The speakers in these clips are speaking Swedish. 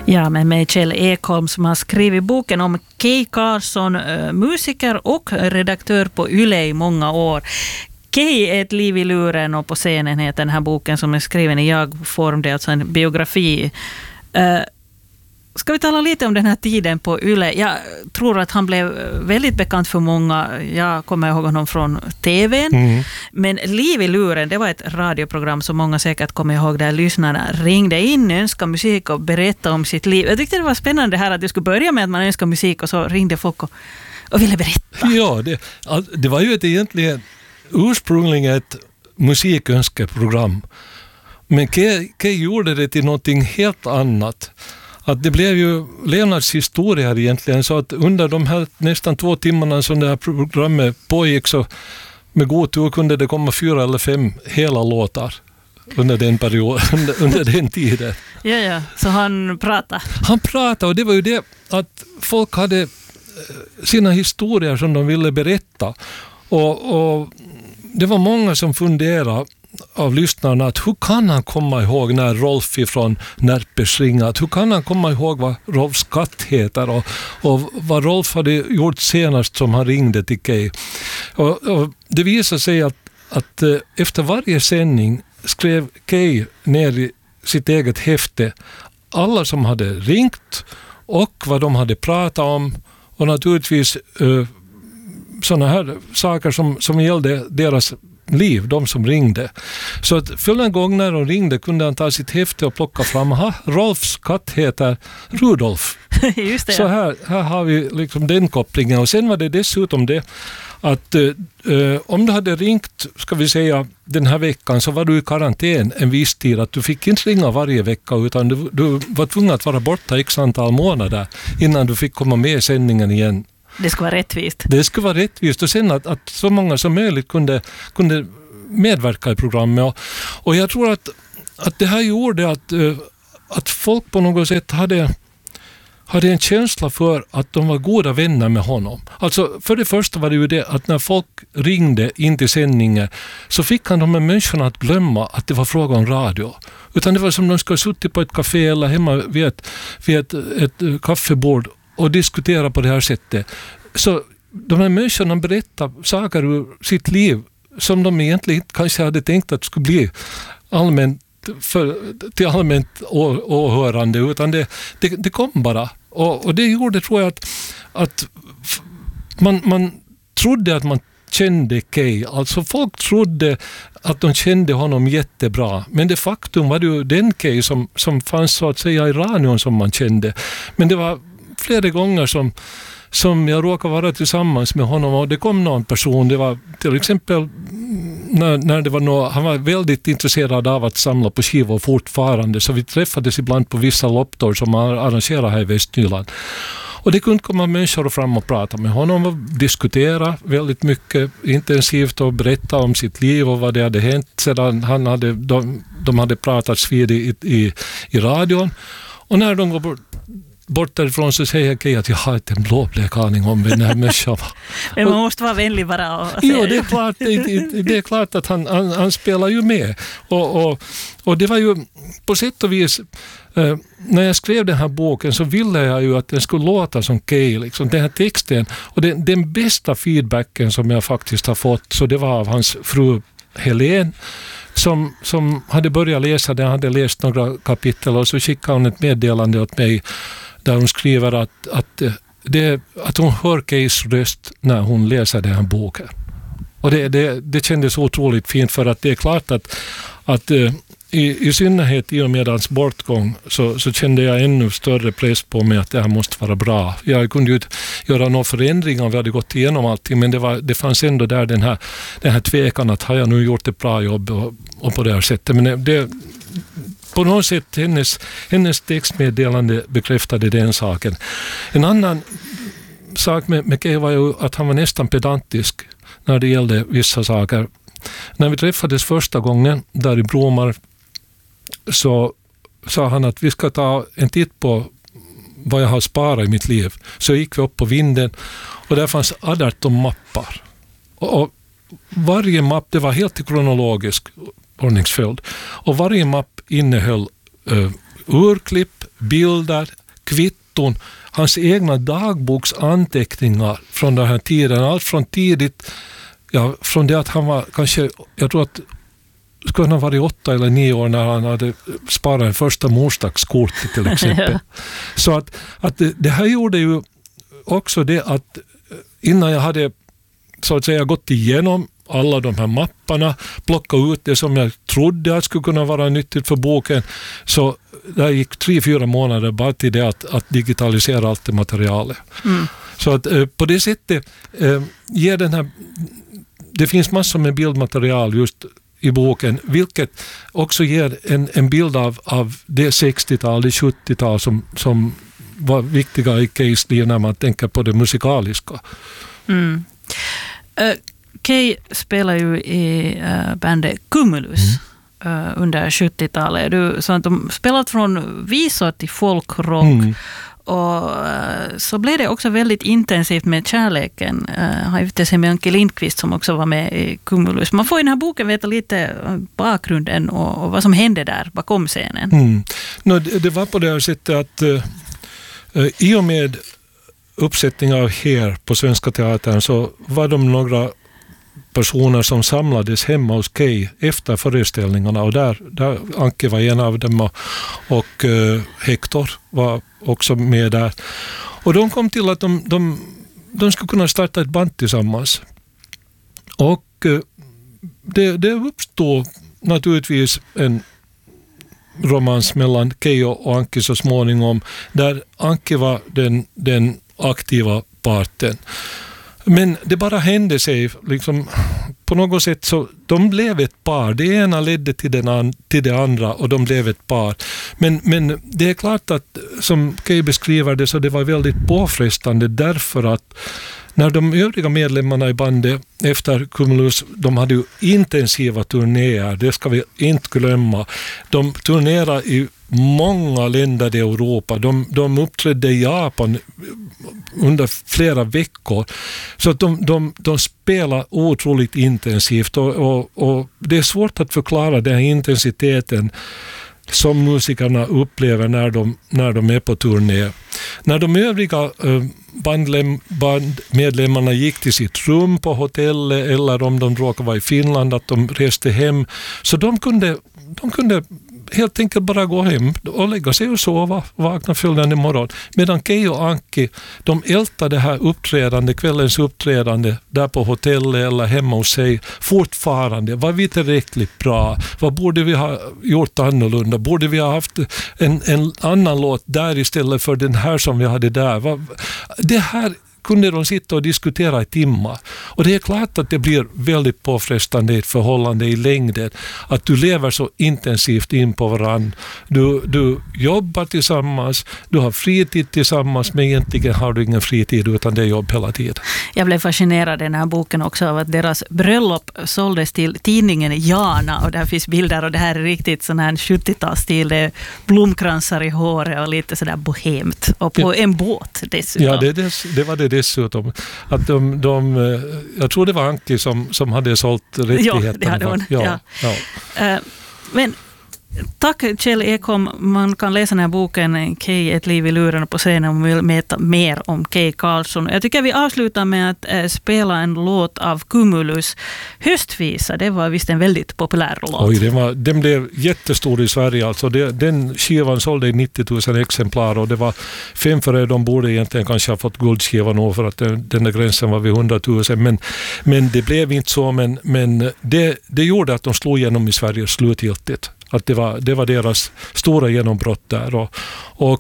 Ja, men med Kjell Ekholm som har skrivit boken om Kay Carson, musiker och redaktör på Yle i många år. Kay är ett liv i luren och på scenen heter den här boken som är skriven i jag-form, det är alltså en biografi. Ska vi tala lite om den här tiden på Yle? Jag tror att han blev väldigt bekant för många. Jag kommer ihåg honom från TV:n. Men Liv i luren, det var ett radioprogram som många säkert kommer ihåg där lyssnarna ringde in, önskade musik och berättade om sitt liv. Jag tyckte det var spännande här att du skulle börja med att man önskade musik och så ringde folk och ville berätta. Ja, det var ju egentligen ursprungligen ett musikönskeprogram. Men Kay gjorde det till någonting helt annat. Att det blev ju levnadshistoria här egentligen, så att under de här nästan 2 timmarna som det här programmet pågick så med god tur kunde det komma 4 eller 5 hela låtar under den perioden, under den tiden. Ja, så han pratade. Han pratade, och det var ju det att folk hade sina historier som de ville berätta. Och det var många som funderade av lyssnarna att hur kan han komma ihåg när Rolf ifrån Närpes ringat? Hur kan han komma ihåg vad Rolfs katt heter och vad Rolf hade gjort senast som han ringde till Kay? Och det visade sig att efter varje sändning skrev Kay ner i sitt eget häfte alla som hade ringt och vad de hade pratat om, och naturligtvis sådana här saker som gällde deras liv, de som ringde. Så att för en gång när de ringde kunde han ta sitt häfte och plocka fram, Rolfs katt heter Rudolf. Just det, ja. Så här har vi liksom den kopplingen. Och sen var det dessutom det att om du hade ringt, ska vi säga, den här veckan, så var du i karantän en viss tid, att du fick inte ringa varje vecka, utan du var tvungen att vara borta x antal månader innan du fick komma med i sändningen igen. Det skulle vara rättvist. Det skulle vara rättvist, och sen att så många som möjligt kunde medverka i programmet. Och jag tror att det här gjorde att folk på något sätt hade en känsla för att de var goda vänner med honom. Alltså för det första var det ju det att när folk ringde in till sändningen så fick han de här människorna att glömma att det var fråga om radio. Utan det var som de skulle suttit på ett café eller hemma vid ett kaffebord och diskutera på det här sättet. Så de här människorna berättar saker ur sitt liv som de egentligen kanske hade tänkt att det skulle bli till allmänt åhörande, utan det kom bara. Och det gjorde, tror jag, att man trodde att man kände Kay. Alltså folk trodde att de kände honom jättebra. Men det faktum var det ju den Kay som fanns så att säga i radion som man kände. Men det var flera gånger som jag råkade vara tillsammans med honom, och det kom någon person, det var till exempel när det var han var väldigt intresserad av att samla på skivor fortfarande, så vi träffades ibland på vissa lopptor som man arrangerar här i Västnyland. Och det kunde komma människor fram och prata med honom och diskutera väldigt mycket intensivt och berätta om sitt liv och vad det hade hänt sedan de hade pratats vid i radion. Och när de går bort därifrån så säger jag Kay att jag har inte en blåblek aning om den här människan. Men man måste vara vänlig bara. Och jo, det är klart att han spelar ju med. Och det var ju på sätt och vis, när jag skrev den här boken så ville jag ju att den skulle låta som Kay, liksom, den här texten. Och den bästa feedbacken som jag faktiskt har fått, så det var av hans fru Helene, som hade börjat läsa den, hade läst några kapitel, och så skickade hon ett meddelande åt mig där hon skriver att hon hör Kays röst när hon läser den här boken. Och det kändes otroligt fint, för att det är klart att i synnerhet i och med hans bortgång så kände jag ännu större press på mig att det här måste vara bra. Jag kunde ju göra några förändringar om vi hade gått igenom allting, men det fanns ändå där den här tvekan att har jag nu gjort ett bra jobb och på det här sättet. Men det på något sätt hennes textmeddelande bekräftade den saken. En annan sak med Kay var ju att han var nästan pedantisk när det gällde vissa saker. När vi träffades första gången där i Bromar så sa han att vi ska ta en titt på vad jag har sparat i mitt liv. Så gick vi upp på vinden och där fanns 18 mappar. Och varje mapp, det var helt kronologisk ordningsföljd. Och varje mapp innehöll urklipp, bilder, kvitton, hans egna dagboksanteckningar från den här tiden. Allt från tidigt, från det att han var kanske, jag tror att skulle han ha varit 8 eller 9 år när han hade sparat en första morsdagskort till exempel. Så att det här gjorde ju också det att innan jag hade så att säga gått igenom alla de här mapparna, plocka ut det som jag trodde att skulle kunna vara nyttigt för boken, så det gick 3-4 månader bara till det att digitalisera allt det materialet. Så att på det sättet ger den här, det finns massor med bildmaterial just i boken, vilket också ger en bild av det 60-tal, det 70-tal som var viktiga i Keys liv när man tänker på det musikaliska. Kay spelar ju i bandet Cumulus under 70-talet. Så att de spelat från visor till folkrock. Och så blev det också väldigt intensivt med kärleken. Har gifte sig med Anke Lindqvist som också var med i Cumulus. Man får i den här boken veta lite bakgrunden och vad som hände där bakom scenen. Det var på det här sättet att i och med uppsättningar av Hair på Svenska Teatern så var de några personer som samlades hemma hos Kay efter föreställningarna, och där Anke var en av dem och Hector var också med där. Och de kom till att de skulle kunna starta ett band tillsammans. Och det uppstod naturligtvis en romans mellan Kay och Anke så småningom, där Anke var den aktiva parten. Men det bara hände sig liksom, på något sätt så de blev ett par. Det ena ledde till det andra och de blev ett par. Men det är klart att som Kay beskriver det, så det var väldigt påfrestande därför att när de övriga medlemmarna i bandet efter Cumulus, de hade ju intensiva turnéer, det ska vi inte glömma. De turnerade i många länder i Europa. De uppträdde i Japan under flera veckor. Så att de spelar otroligt intensivt och det är svårt att förklara den här intensiteten som musikerna upplever när de är på turné. När de övriga bandmedlemmarna gick till sitt rum på hotellet, eller om de råkade vara i Finland, att de reste hem, så de kunde helt enkelt bara gå hem och lägga sig och sova, vakna följande morgon. Medan Kay och Anke, de ältade det här kvällens uppträdande där på hotellet eller hemma hos sig fortfarande. Var vi tillräckligt bra? Vad borde vi ha gjort annorlunda? Borde vi ha haft en annan låt där istället för den här som vi hade där? Det här kunde de sitta och diskutera i timmar. Och det är klart att det blir väldigt påfrestande i ett förhållande i längden. Att du lever så intensivt in på varann. Du jobbar tillsammans, du har fritid tillsammans, men egentligen har du ingen fritid utan det är jobb hela tiden. Jag blev fascinerad i den här boken också av att deras bröllop såldes till tidningen Jana, och där finns bilder, och det här är riktigt sån här 70-talsstil. Det är blomkransar i håret och lite sådär bohemt. Och på en båt dessutom. Ja, det var det dessutom. Att jag tror det var Anke som hade sålt rättigheten. Ja, det hade hon. Ja. Men tack Kjell Ekholm. Man kan läsa den här boken Kay, ett liv i luren på scenen, om man vill veta mer om Kay Karlsson. Jag tycker vi avslutar med att spela en låt av Cumulus, Höstvisa. Det var visst en väldigt populär låt. Oj, den blev jättestor i Sverige. Alltså den skivan sålde i 90 000 exemplar, och det var 5 före. De borde egentligen kanske ha fått guldskivan nog, för att den där gränsen var vid 100 000. Men det blev inte så. Men det gjorde att de slog igenom i Sverige slutgiltigt. Att det var deras stora genombrott där. Och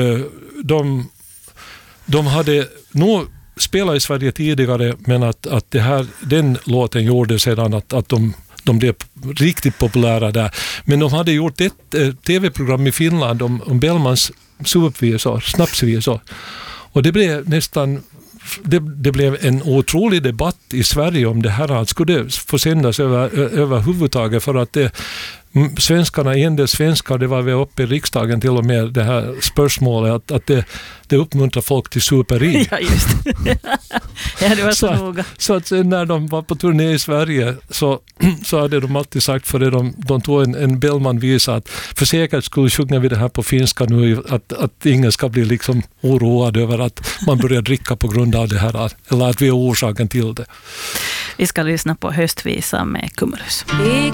de hade nog spelat i Sverige tidigare, men att den låten gjorde sedan att de blev riktigt populära där. Men de hade gjort ett tv-program i Finland om Bellmans snapsvisor. Och det blev nästan... Det blev en otrolig debatt i Sverige om det här skulle få sändas överhuvudtaget, för att svenskarna in svenskar, det var vi uppe i riksdagen till och med det här spörsmålet att det uppmuntrar folk till superi. Ja, just det. Ja, det var så noga. Så att när de var på turné i Sverige så hade de alltid sagt, för det de tog en Bellman-visa att för säkert skulle sjunga vi det här på finska nu, att ingen ska bli liksom oroad över att man börjar dricka på grund av det här, eller att vi är orsaken till det. Vi ska lyssna på höstvisan med Cumulus.